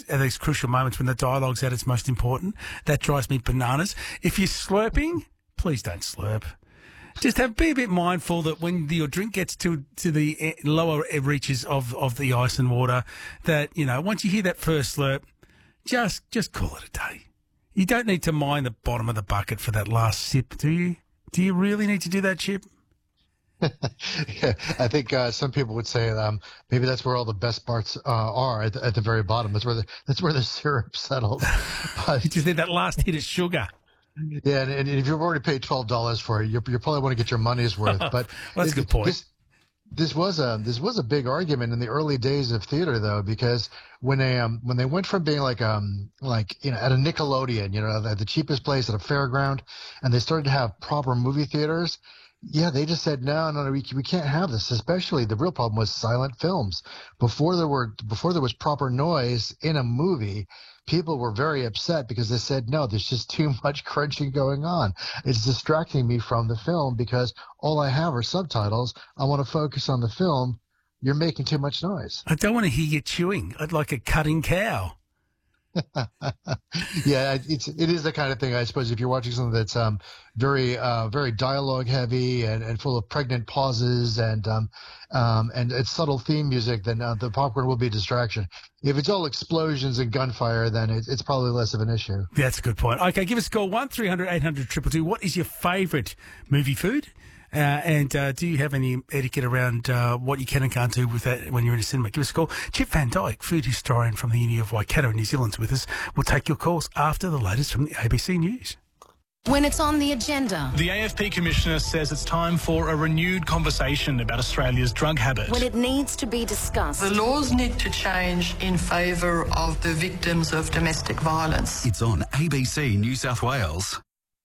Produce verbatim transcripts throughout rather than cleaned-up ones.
at these crucial moments when the dialogue's at its most important. That drives me bananas. If you're slurping, please don't slurp. Just have be a bit mindful that when your drink gets to to the lower reaches of, of the ice and water, that, you know, once you hear that first slurp, just just call it a day. You don't need to mind the bottom of the bucket for that last sip, do you? Do you really need to do that, Chip? Yeah, I think uh, some people would say um, maybe that's where all the best parts uh, are at the, at the very bottom. That's where the that's where the syrup settles. But, you just need that last hit of sugar. Yeah, and, and if you've already paid twelve dollars for it, you you probably want to get your money's worth. But well, that's a good point. This, this was a this was a big argument in the early days of theater, though, because when they um when they went from being like um like you know at a Nickelodeon, you know, at the cheapest place at a fairground, and they started to have proper movie theaters. Yeah, they just said no, no, no, we we can't have this. Especially the real problem was silent films. Before there were before there was proper noise in a movie, people were very upset because they said no, there's just too much crunching going on. It's distracting me from the film because all I have are subtitles. I want to focus on the film. You're making too much noise. I don't want to hear you chewing. I'd like a cutting cow. Yeah, it's it is the kind of thing, I suppose, if you're watching something that's um very uh very dialogue heavy and, and full of pregnant pauses and um um and it's subtle theme music, then uh, the popcorn will be a distraction. If it's all explosions and gunfire, then it, it's probably less of an issue. That's a good point. Okay, give us a call, one three hundred eight hundred two two two. What is your favourite movie food? Uh, and uh, do you have any etiquette around uh, what you can and can't do with that when you're in a cinema? Give us a call. Chip Van Dyke, food historian from the Uni of Waikato, New Zealand's with us. We'll take your calls after the latest from the A B C News. When it's on the agenda. The A F P Commissioner says it's time for a renewed conversation about Australia's drug habit. When it needs to be discussed. The laws need to change in favour of the victims of domestic violence. It's on A B C New South Wales.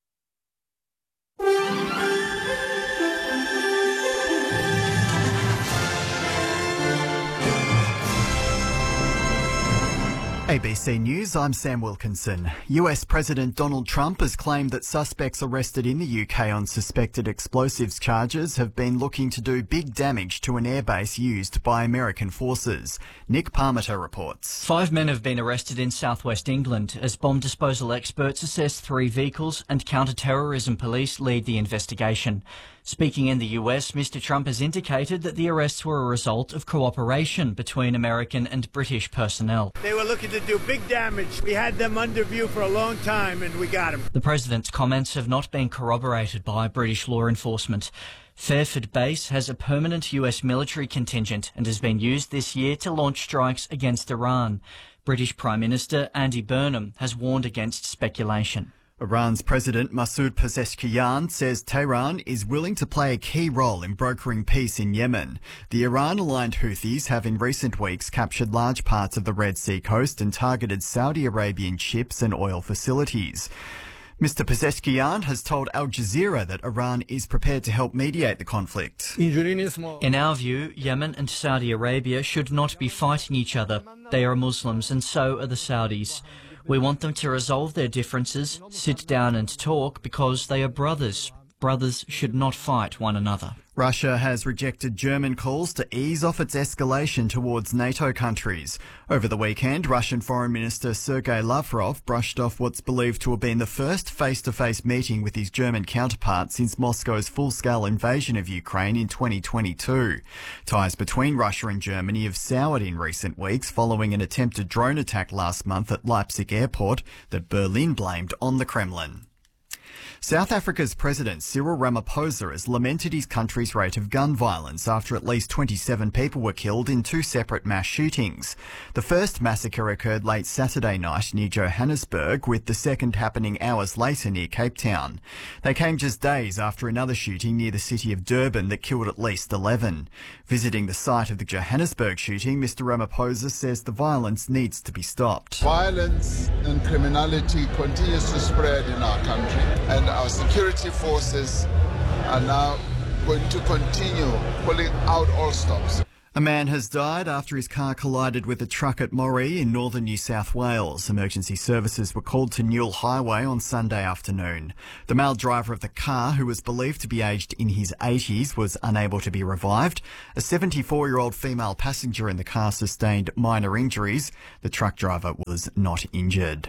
A B C News, I'm Sam Wilkinson. U S President Donald Trump has claimed that suspects arrested in the U K on suspected explosives charges have been looking to do big damage to an airbase used by American forces. Nick Parmiter reports. Five men have been arrested in southwest England as bomb disposal experts assess three vehicles and counter-terrorism police lead the investigation. Speaking in the U S, Mister Trump has indicated that the arrests were a result of cooperation between American and British personnel. They were looking to do big damage. We had them under view for a long time and we got them. The president's comments have not been corroborated by British law enforcement. Fairford Base has a permanent U S military contingent and has been used this year to launch strikes against Iran. British Prime Minister Andy Burnham has warned against speculation. Iran's President Masoud Pezeshkian says Tehran is willing to play a key role in brokering peace in Yemen. The Iran-aligned Houthis have in recent weeks captured large parts of the Red Sea coast and targeted Saudi Arabian ships and oil facilities. Mister Pezeshkian has told Al Jazeera that Iran is prepared to help mediate the conflict. In our view, Yemen and Saudi Arabia should not be fighting each other. They are Muslims and so are the Saudis. We want them to resolve their differences, sit down and talk because they are brothers. Brothers should not fight one another. Russia has rejected German calls to ease off its escalation towards NATO countries. Over the weekend, Russian Foreign Minister Sergei Lavrov brushed off what's believed to have been the first face-to-face meeting with his German counterpart since Moscow's full-scale invasion of Ukraine in twenty twenty-two. Ties between Russia and Germany have soured in recent weeks following an attempted drone attack last month at Leipzig airport that Berlin blamed on the Kremlin. South Africa's President Cyril Ramaphosa has lamented his country's rate of gun violence after at least twenty-seven people were killed in two separate mass shootings. The first massacre occurred late Saturday night near Johannesburg, with the second happening hours later near Cape Town. They came just days after another shooting near the city of Durban that killed at least eleven. Visiting the site of the Johannesburg shooting, Mister Ramaphosa says the violence needs to be stopped. Violence and criminality continues to spread in our country, and our security forces are now going to continue pulling out all stops. A man has died after his car collided with a truck at Moree in northern New South Wales. Emergency services were called to Newell Highway on Sunday afternoon. The male driver of the car, who was believed to be aged in his eighties, was unable to be revived. A seventy-four-year-old female passenger in the car sustained minor injuries. The truck driver was not injured.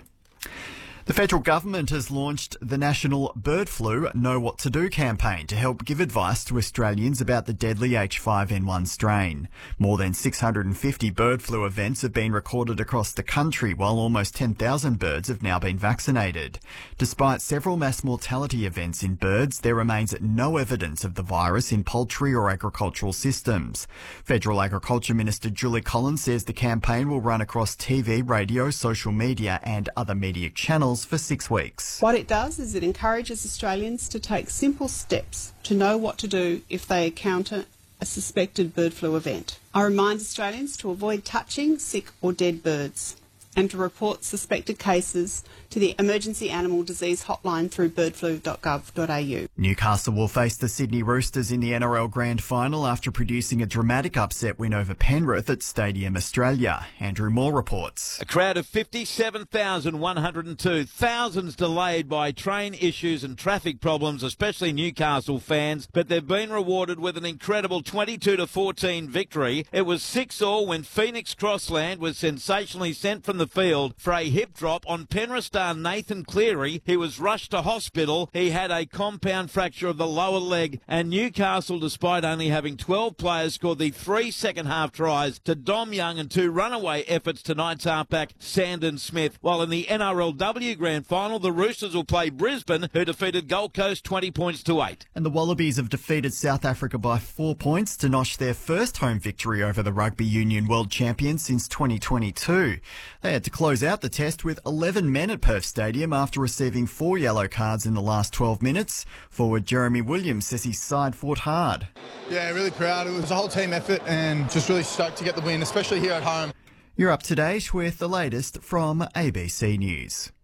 The federal government has launched the National Bird Flu Know What to Do campaign to help give advice to Australians about the deadly H five N one strain. More than six hundred fifty bird flu events have been recorded across the country, while almost ten thousand birds have now been vaccinated. Despite several mass mortality events in birds, there remains no evidence of the virus in poultry or agricultural systems. Federal Agriculture Minister Julie Collins says the campaign will run across T V, radio, social media and other media channels for six weeks. What it does is it encourages Australians to take simple steps to know what to do if they encounter a suspected bird flu event. I remind Australians to avoid touching sick or dead birds and to report suspected cases to the Emergency Animal Disease Hotline through bird flu dot gov dot a u. Newcastle will face the Sydney Roosters in the N R L Grand Final after producing a dramatic upset win over Penrith at Stadium Australia. Andrew Moore reports. A crowd of fifty-seven thousand one hundred two, thousands delayed by train issues and traffic problems, especially Newcastle fans, but they've been rewarded with an incredible twenty-two to fourteen victory. It was six all when Phoenix Crossland was sensationally sent from the field for a hip drop on Penrith star Nathan Cleary. He was rushed to hospital. He had a compound fracture of the lower leg, and Newcastle, despite only having twelve players, scored the three second-half tries to Dom Young and two runaway efforts to Knights halfback Sandon Smith. While in the N R L W Grand Final, the Roosters will play Brisbane, who defeated Gold Coast twenty points to eight. And the Wallabies have defeated South Africa by four points to notch their first home victory over the Rugby Union World Champions since twenty twenty-two. They had to close out the test with eleven men at Perth Stadium after receiving four yellow cards in the last twelve minutes. Forward Jeremy Williams says his side fought hard. Yeah, really proud. It was a whole team effort and just really stoked to get the win, especially here at home. You're up to date with the latest from A B C News.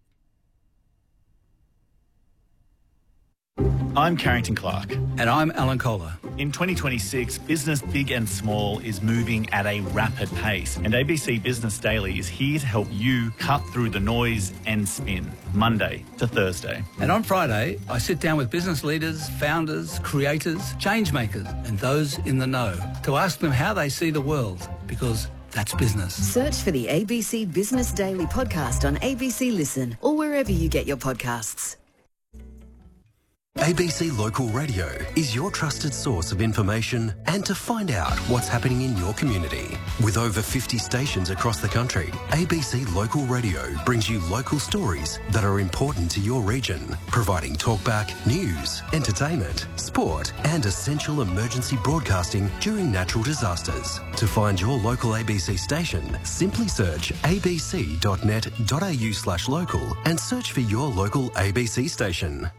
I'm Carrington Clark. And I'm Alan Kohler. In twenty twenty-six, business big and small is moving at a rapid pace, and A B C Business Daily is here to help you cut through the noise and spin, Monday to Thursday. And on Friday, I sit down with business leaders, founders, creators, change makers, and those in the know to ask them how they see the world, because that's business. Search for the A B C Business Daily podcast on A B C Listen or wherever you get your podcasts. A B C Local Radio is your trusted source of information and to find out what's happening in your community. With over fifty stations across the country, A B C Local Radio brings you local stories that are important to your region, providing talkback, news, entertainment, sport and essential emergency broadcasting during natural disasters. To find your local A B C station, simply search a b c dot net dot a u slash local and search for your local A B C station.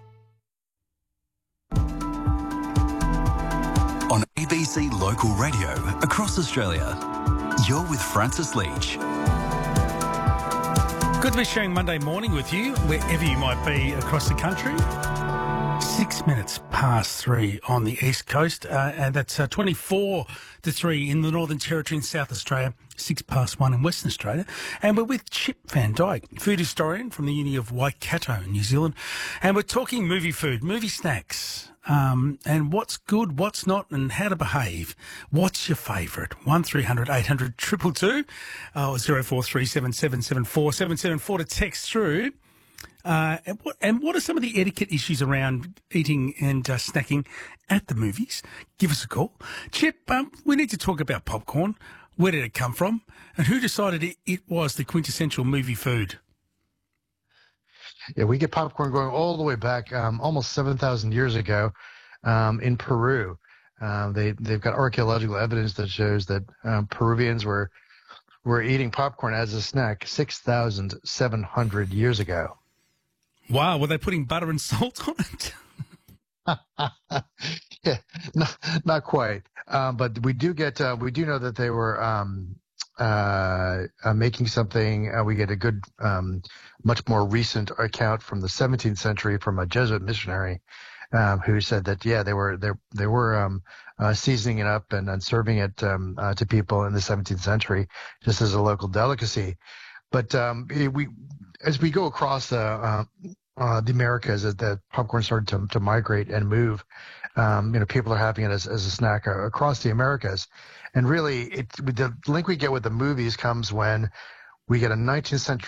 On A B C Local Radio across Australia, you're with Francis Leach. Good to be sharing Monday morning with you, wherever you might be across the country. Six minutes past three on the East Coast, uh, and that's uh, twenty-four to three in the Northern Territory in South Australia, six past one in Western Australia. And we're with Chip Van Dyke, food historian from the Uni of Waikato in New Zealand. And we're talking movie food, movie snacks. Um, and what's good, what's not, and how to behave. What's your favourite? one three hundred eight hundred two two two or zero four three seven seven seven four seven seven four to text through. Uh, and, what, and what are some of the etiquette issues around eating and uh, snacking at the movies? Give us a call. Chip, um, we need to talk about popcorn. Where did it come from? And who decided it, it was the quintessential movie food? Yeah, we get popcorn going all the way back um, almost seven thousand years ago um, in Peru. Uh, they, they've got archaeological evidence that shows that um, Peruvians were were eating popcorn as a snack six thousand seven hundred years ago. Wow, were they putting butter and salt on it? Yeah, not, not quite. Um, but we do get, uh, we do know that they were um, uh, uh, making something. Uh, we get a good, um, much more recent account from the seventeenth century from a Jesuit missionary. um, who said that yeah, they were they they were um, uh, seasoning it up and, and serving it um, uh, to people in the seventeenth century just as a local delicacy. But um, we, as we go across the uh, uh, the Americas, as the popcorn started to, to migrate and move, um, you know, people are having it as, as a snack uh, across the Americas. And really, it, the link we get with the movies comes when we get a nineteenth century